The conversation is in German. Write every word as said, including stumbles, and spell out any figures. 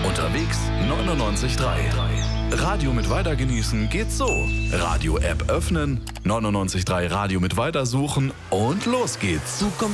Unterwegs neunundneunzig Komma drei. Radio mit Weiter genießen geht so. Radio-App öffnen, neunundneunzig Komma drei Radio mit Weiter suchen und los geht's. Du kommst